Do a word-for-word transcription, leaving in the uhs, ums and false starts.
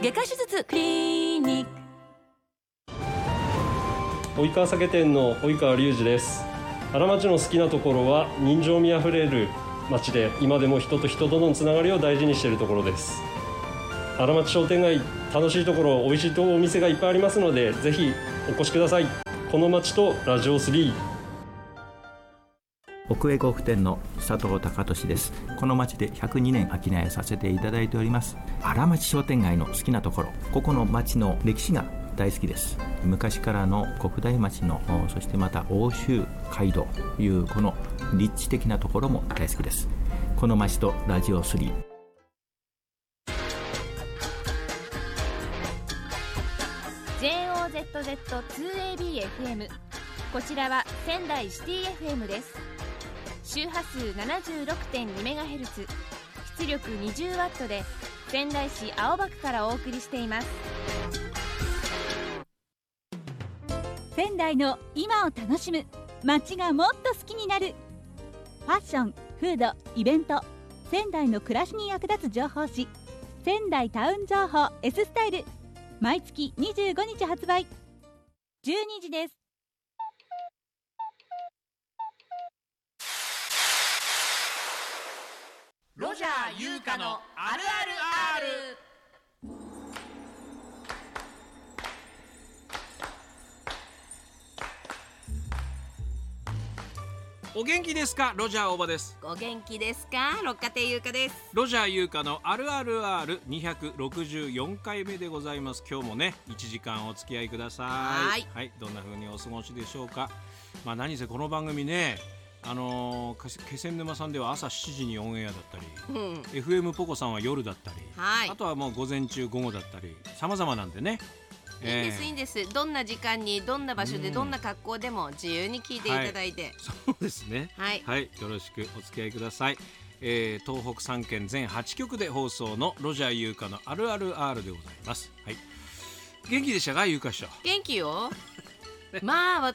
外科手術クリニック。 及川酒店の及川隆二です。荒町の好きなところは人情味あふれる町で、今でも人と人とのつながりを大事にしているところです。荒町商店街、楽しいところ、美味しいお店がいっぱいありますので、ぜひお越しください。この町とラジオスリー。 奥江呉服店の佐藤孝俊です。この町でひゃくにねん商いさせていただいております。荒町商店街の好きなところ、ここの町の歴史が大好きです。昔からの国大町の、そしてまた奥州街道というこの立地的なところも大好きです。この町とラジオスリー。 ジェイオーゼットゼットツーエービーエフエム、 こちらは仙台シティ エフエム です。周波数 ななじゅうろくてんにメガヘルツ、 出力 にじゅうワット で仙台市青葉区からお送りしています。 仙台の今を楽しむ、街がもっと好きになる。ファッション、フード、イベント、仙台の暮らしに役立つ情報誌、仙台タウン情報 S スタイル、毎月にじゅうごにち発売。じゅうにじです。 ロジャー優香のあるある R。 お元気ですか？ロジャー大場です。 お元気ですか？六花亭優香です。 ロジャー優香のあるある アールにひゃくろくじゅうよんかいめでございます。今日もねいちじかんお付き合いください。 はい、 はい、どんな風にお過ごしでしょうか。まあ何せこの番組ね、あのー、気仙沼さんでは朝しちじにオンエアだったり、うん、エフエム ポコさんは夜だったり、はい、あとはもう午前中午後だったり様々なんでね、 いいんです、えー、いいんです。どんな時間にどんな場所でどんな格好でも自由に聞いていただいて、はい、 そうですね、はい、はい、よろしくお付き合いください。えー、東北さんけん全はちきょくで放送のロジャー優香のあるある R でございます。はい、元気でしたか？優香師匠。 元気よまあ